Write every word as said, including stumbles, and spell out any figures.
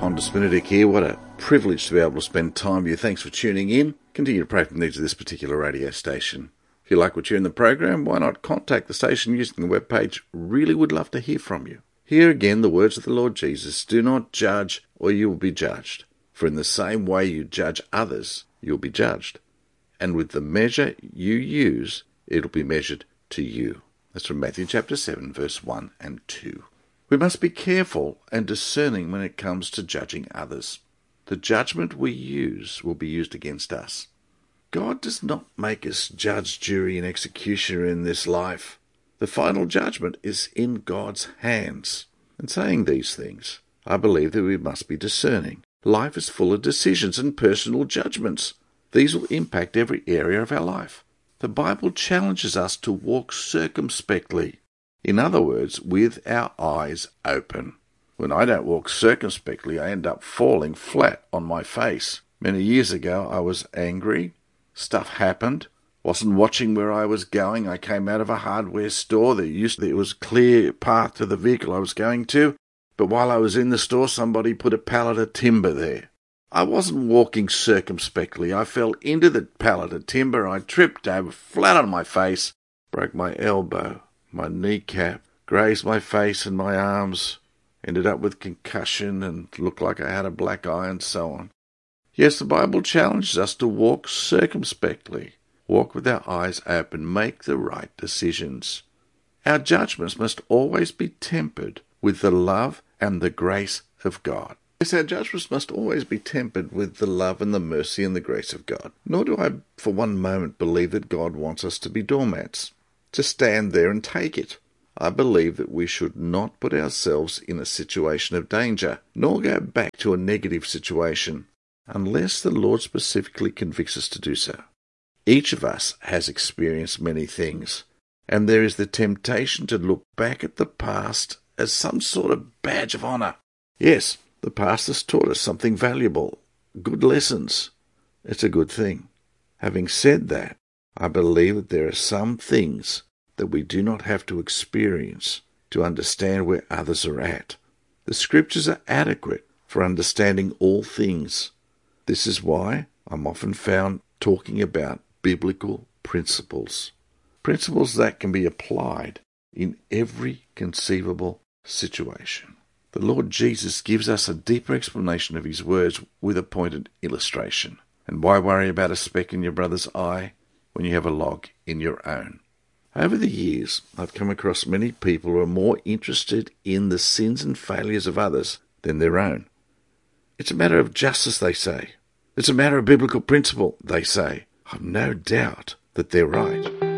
Honda Spinadic here. What a privilege to be able to spend time with you. Thanks for tuning in. Continue to pray for the needs of this particular radio station. If you like what you hear in the program, why not contact the station using the webpage? Really would love to hear from you. Here again, the words of the Lord Jesus, do not judge or you will be judged. For in the same way you judge others, you'll be judged. And with the measure you use, it'll be measured to you. That's from Matthew chapter seven, verse one and two. We must be careful and discerning when it comes to judging others. The judgment we use will be used against us. God does not make us judge, jury, and executioner in this life. The final judgment is in God's hands. In saying these things, I believe that we must be discerning. Life is full of decisions and personal judgments. These will impact every area of our life. The Bible challenges us to walk circumspectly. In other words, with our eyes open. When I don't walk circumspectly, I end up falling flat on my face. Many years ago, I was angry. Stuff happened. Wasn't watching where I was going. I came out of a hardware store. There used to, it was a clear path to the vehicle I was going to. But while I was in the store, somebody put a pallet of timber there. I wasn't walking circumspectly. I fell into the pallet of timber. I tripped over flat on my face, broke my elbow, my kneecap, grazed my face and my arms, ended up with concussion and looked like I had a black eye and so on. Yes, the Bible challenges us to walk circumspectly, walk with our eyes open, make the right decisions. Our judgments must always be tempered with the love and the grace of God. Yes, our judgments must always be tempered with the love and the mercy and the grace of God. Nor do I for one moment believe that God wants us to be doormats, to stand there and take it. I believe that we should not put ourselves in a situation of danger, nor go back to a negative situation, unless the Lord specifically convicts us to do so. Each of us has experienced many things, and there is the temptation to look back at the past as some sort of badge of honour. Yes, the past has taught us something valuable, good lessons. It's a good thing. Having said that, I believe that there are some things that we do not have to experience to understand where others are at. The Scriptures are adequate for understanding all things. This is why I'm often found talking about biblical principles. Principles that can be applied in every conceivable situation. The Lord Jesus gives us a deeper explanation of his words with a pointed illustration. And why worry about a speck in your brother's eye when you have a log in your own? Over the years, I've come across many people who are more interested in the sins and failures of others than their own. It's a matter of justice, they say. It's a matter of biblical principle, they say. I've no doubt that they're right.